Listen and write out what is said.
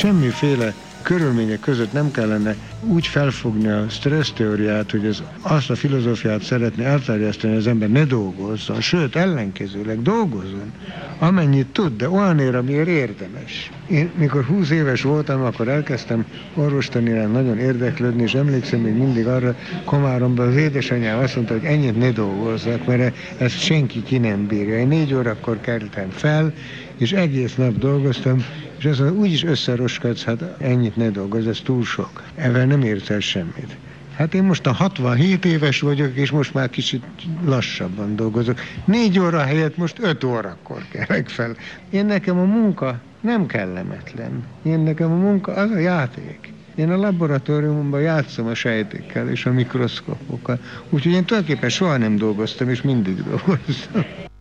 semmiféle körülmények között nem kellene úgy felfogni a stresszteóriát, hogy azt a filozófiát szeretné elterjeszteni, az ember ne dolgozzon, sőt, ellenkezőleg dolgozzon, amennyit tud, de olyanért, amiért érdemes. Én mikor 20 éves voltam, akkor elkezdtem orvostanira nagyon érdeklődni, és emlékszem még mindig arra, Komáromban az édesanyám azt mondta, hogy ennyit ne dolgozzak, mert ezt senki ki nem bírja. Én 4 órakor keltem fel, és egész nap dolgoztam, és azt mondja, úgyis összeroskadsz, hát ennyit ne dolgozz, ez túl sok. Ezzel nem érsz el semmit. Hát én most a 67 éves vagyok, és most már kicsit lassabban dolgozok. 4 óra helyett most 5 órakor kelek fel. Nekem a munka nem kellemetlen. Nekem a munka az a játék. Én a laboratóriumban játszom a sejtekkel és a mikroszkopokkal. Úgyhogy én tulajdonképpen soha nem dolgoztam, és mindig dolgoztam.